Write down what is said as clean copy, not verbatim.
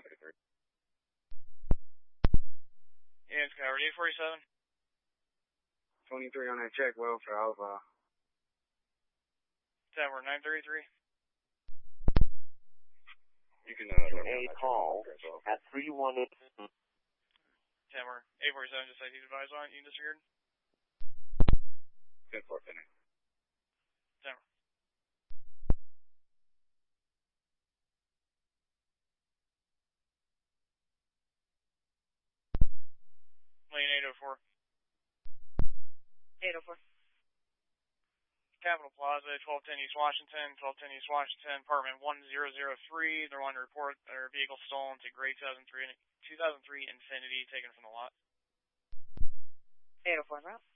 933. Yeah, it's covered. 847. 23 on that check, welfare Alpha. Tower 933. You can, a call at 318. Tower 847, just like he's advised on it. You can disregard. 10-4, Penny. Tower. Lane 804. 804. Capitol Plaza, 1210 East Washington, 1210 East Washington, apartment 1003. They're wanting to report their vehicle stolen to gray 2003 Infiniti taken from the lot. 804 route.